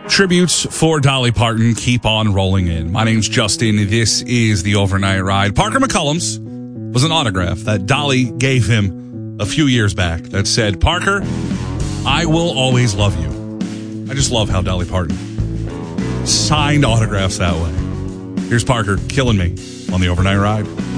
Tributes for Dolly Parton keep on rolling in. My name's Justin. This is the Overnight Ride. Parker McCollum's was an autograph that Dolly gave him a few years back that said, "Parker, I will always love you." I just love how Dolly Parton signed autographs that way. Here's Parker killing me on the Overnight Ride.